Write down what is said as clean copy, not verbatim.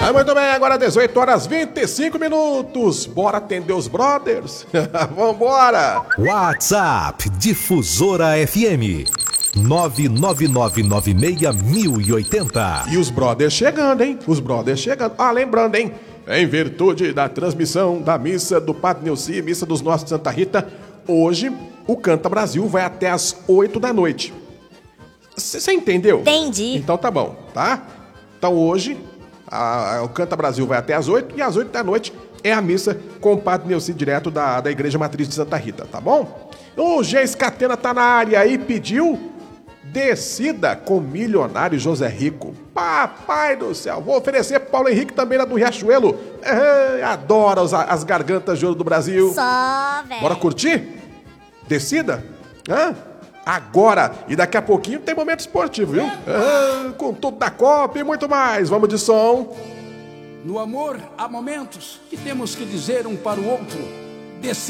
Muito bem, agora 18 horas 25 minutos. Bora atender os brothers? Vambora! WhatsApp Difusora FM 999961080. E os brothers chegando, hein? Os brothers chegando. Ah, lembrando, hein? Em virtude da transmissão da missa do Padre Neuci, missa dos Nossos de Santa Rita, hoje o Canta Brasil vai até as 8 da noite. Você entendeu? Entendi. Então tá bom, tá? Então hoje o Canta Brasil vai até as 8 e às 8 da noite é a missa com o Padre Neuci direto da Igreja Matriz de Santa Rita, tá bom? O Geis Catena tá na área aí, pediu descida com Milionário José Rico. Papai do céu, vou oferecer pro Paulo Henrique também lá do Riachuelo. Adora as gargantas de ouro do Brasil. Só, velho. Bora curtir? Descida? Agora, e daqui a pouquinho tem momento esportivo, viu? Com tudo da Copa e muito mais. Vamos de som. No amor, há momentos que temos que dizer um para o outro: